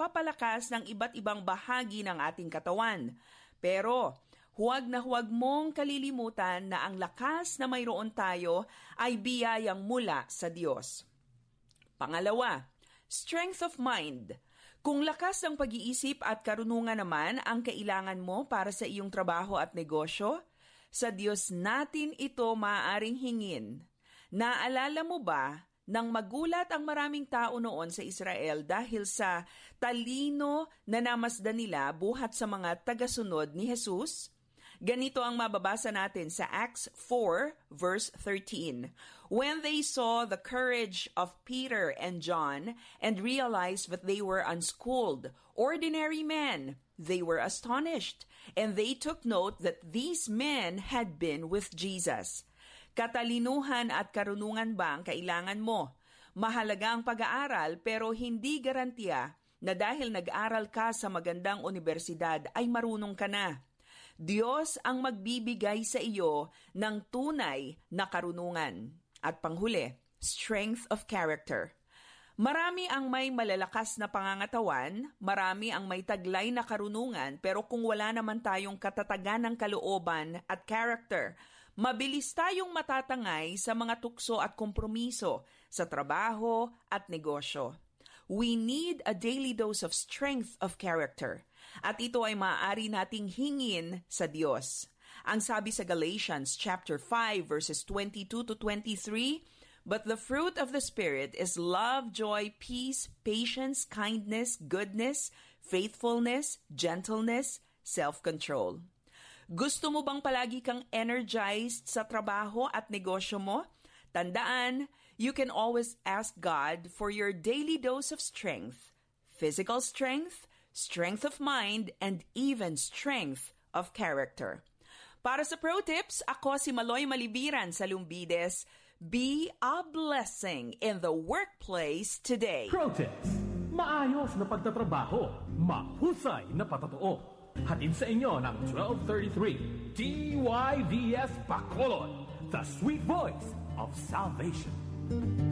nagpapalakas ng iba't ibang bahagi ng ating katawan. Pero huwag na huwag mong kalilimutan na ang lakas na mayroon tayo ay biyayang mula sa Diyos. Pangalawa, strength of mind. Kung lakas ng pag-iisip at karunungan naman ang kailangan mo para sa iyong trabaho at negosyo, sa Diyos natin ito maaaring hingin. Naalala mo ba nang magulat ang maraming tao noon sa Israel dahil sa talino na namasdan nila buhat sa mga tagasunod ni Jesus? Ganito ang mababasa natin sa Acts 4 verse 13. When they saw the courage of Peter and John and realized that they were unschooled, ordinary men, they were astonished, and they took note that these men had been with Jesus. Katalinuhan at karunungan ba ang kailangan mo? Mahalaga ang pag-aaral pero hindi garantiya na dahil nag-aral ka sa magandang universidad ay marunong ka na. Diyos ang magbibigay sa iyo ng tunay na karunungan. At panghuli, strength of character. Marami ang may malalakas na pangangatawan, marami ang may taglay na karunungan, pero kung wala naman tayong katatagan ng kalooban at character, mabilis tayong matatangay sa mga tukso at kompromiso sa trabaho at negosyo. We need a daily dose of strength of character. At ito ay maaari nating hingin sa Diyos. Ang sabi sa Galatians chapter 5 verses 22 to 23, but the fruit of the Spirit is love, joy, peace, patience, kindness, goodness, faithfulness, gentleness, self-control. Gusto mo bang palagi kang energized sa trabaho at negosyo mo? Tandaan, you can always ask God for your daily dose of strength, physical strength, strength of mind, and even strength of character. Para sa Pro Tips, ako si Maloy Malibiran sa Lumbides. Be a blessing in the workplace today. Pro Tips, maayos na pagtatrabaho, mahusay na patotoo. Hatid sa inyo ng 1233 DYVS Bacolod, the sweet voice of salvation.